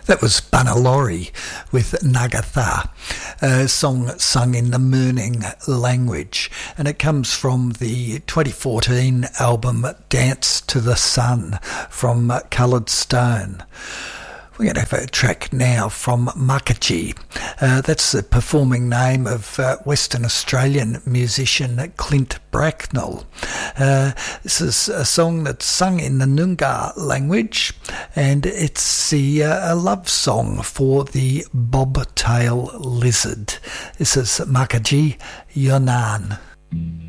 That was Banalori with Nagatha, a song sung in the Mooning language, and it comes from the 2014 album Dance to the Sun from Coloured Stone. We're going to have a track now from Makaji. That's the performing name of Western Australian musician Clint Bracknell. This is a song that's sung in the Noongar language, and it's a love song for the bobtail lizard. This is Makaji Yonan.